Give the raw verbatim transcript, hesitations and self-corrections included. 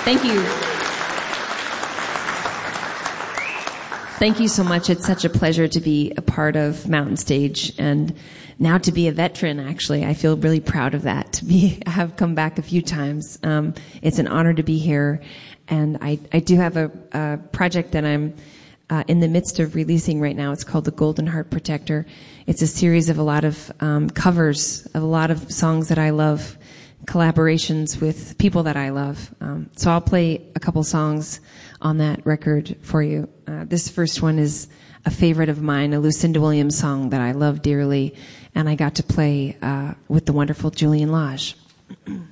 Thank you. Thank you so much. It's such a pleasure to be a part of Mountain Stage, and now to be a veteran, actually. I feel really proud of that, to be, I have come back a few times. Um, it's an honor to be here, and I, I do have a, a project that I'm uh, in the midst of releasing right now. It's called The Golden Heart Protector. It's a series of a lot of um, covers of a lot of songs that I love, collaborations with people that I love. Um, so I'll play a couple songs on that record for you. Uh, this first one is a favorite of mine, a Lucinda Williams song that I love dearly, and I got to play uh, with the wonderful Julian Lage.